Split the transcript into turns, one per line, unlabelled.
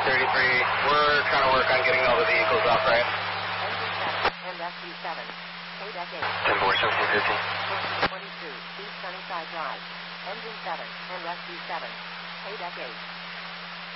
We're trying to work on getting all the vehicles off, right?
Engine 7 and SU7. KDEC 8.
10-4, 1715.
1422, East Sunnyside Drive. Engine 7 and SU7. KDEC 8.